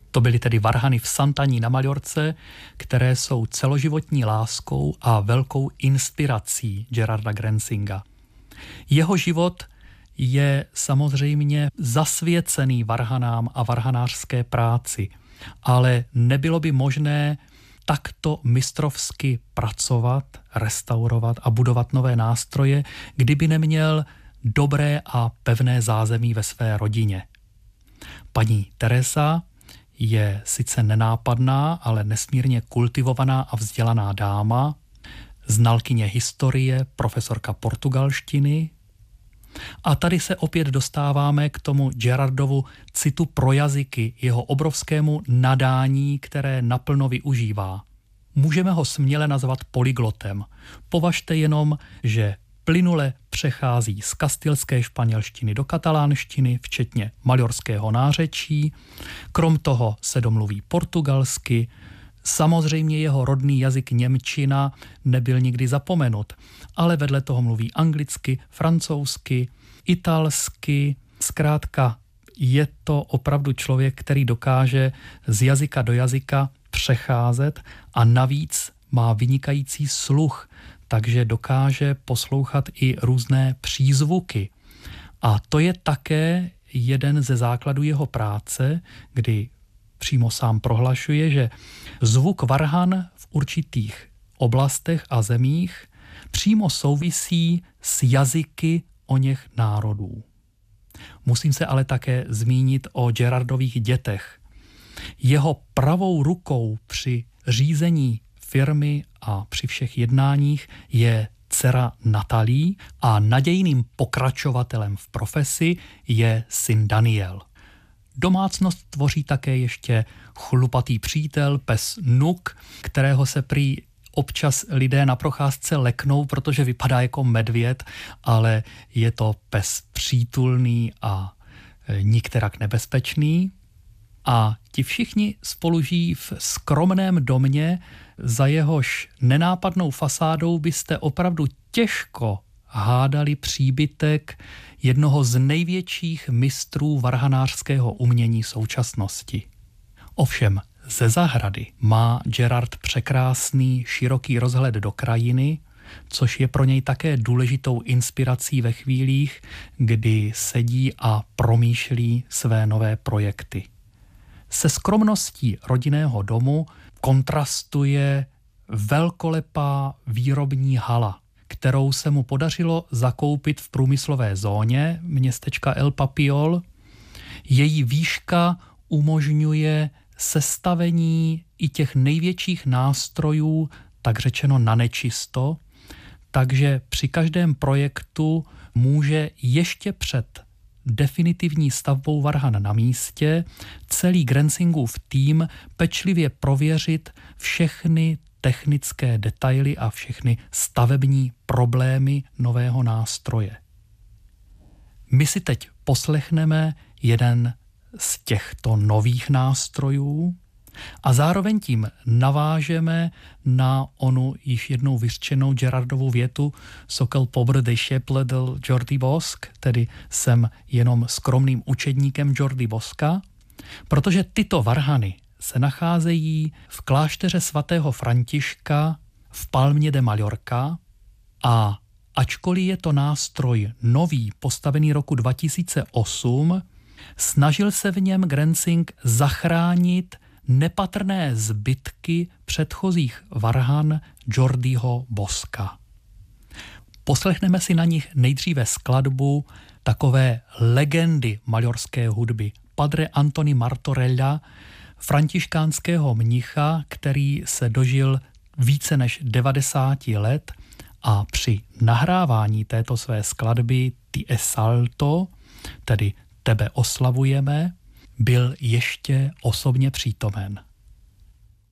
To byly tedy varhany v Santaní na Majorce, které jsou celoživotní láskou a velkou inspirací Gerarda Grensinga. Jeho život je samozřejmě zasvěcený varhanám a varhanářské práci, ale nebylo by možné takto mistrovsky pracovat, restaurovat a budovat nové nástroje, kdyby neměl dobré a pevné zázemí ve své rodině. Paní Teresa je sice nenápadná, ale nesmírně kultivovaná a vzdělaná dáma, znalkyně historie, profesorka portugalštiny. A tady se opět dostáváme k tomu Gerardovu citu pro jazyky, jeho obrovskému nadání, které naplno využívá. Můžeme ho směle nazvat polyglotem. Považte jenom, že plynule přechází z kastilské španělštiny do katalánštiny, včetně majorského nářečí. Krom toho se domluví portugalsky. Samozřejmě jeho rodný jazyk němčina nebyl nikdy zapomenut, ale vedle toho mluví anglicky, francouzsky, italsky. Zkrátka je to opravdu člověk, který dokáže z jazyka do jazyka přecházet a navíc má vynikající sluch, takže dokáže poslouchat i různé přízvuky. A to je také jeden ze základů jeho práce, kdy přímo sám prohlašuje, že zvuk varhan v určitých oblastech a zemích přímo souvisí s jazyky oněch národů. Musím se ale také zmínit o Gerardových dětech. Jeho pravou rukou při řízení firmy a při všech jednáních je dcera Natalie a nadějným pokračovatelem v profesi je syn Daniel. Domácnost tvoří také ještě chlupatý přítel, pes Nuk, kterého se prý občas lidé na procházce leknou, protože vypadá jako medvěd, ale je to pes přítulný a nikterak nebezpečný. A ti všichni spolu žijí v skromném domě, za jehož nenápadnou fasádou byste opravdu těžko hádali příbytek jednoho z největších mistrů varhanářského umění současnosti. Ovšem, ze zahrady má Gerard překrásný, široký rozhled do krajiny, což je pro něj také důležitou inspirací ve chvílích, kdy sedí a promýšlí své nové projekty. Se skromností rodinného domu kontrastuje velkolepá výrobní hala, kterou se mu podařilo zakoupit v průmyslové zóně městečka El Papiol. Její výška umožňuje sestavení i těch největších nástrojů, tak řečeno na nečisto, takže při každém projektu může ještě před definitivní stavbou varhan na místě celý Grensingův tým pečlivě prověřit všechny technické detaily a všechny stavební problémy nového nástroje. My si teď poslechneme jeden z těchto nových nástrojů a zároveň tím navážeme na onu již jednou vyřčenou Gerardovu větu Sokol pobre disciple del Jordi Bosch, tedy jsem jenom skromným učedníkem Jordi Bosca, protože tyto varhany se nacházejí v klášteře svatého Františka v Palmě de Mallorca a ačkoliv je to nástroj nový, postavený roku 2008, snažil se v něm Grensing zachránit nepatrné zbytky předchozích varhan Jordiho Bosca. Poslechneme si na nich nejdříve skladbu takové legendy majorské hudby Padre Antoni Martorella, františkánského mnicha, který se dožil více než 90 let a při nahrávání této své skladby Ti Esalto, tedy Tebe oslavujeme, byl ještě osobně přítomen.